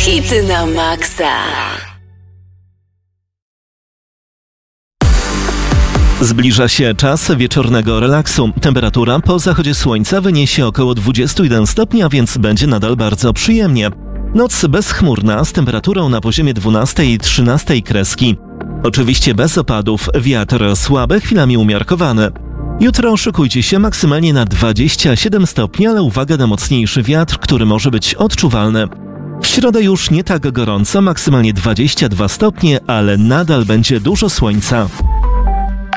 Hity na maksa. Zbliża się czas wieczornego relaksu. Temperatura po zachodzie słońca wyniesie około 21 stopni, a więc będzie nadal bardzo przyjemnie. Noc bezchmurna z temperaturą na poziomie 12 i 13 kreski. Oczywiście bez opadów, wiatr słaby, chwilami umiarkowany. Jutro szykujcie się maksymalnie na 27 stopni, ale uwaga na mocniejszy wiatr, który może być odczuwalny. W środę już nie tak gorąco, maksymalnie 22 stopnie, ale nadal będzie dużo słońca.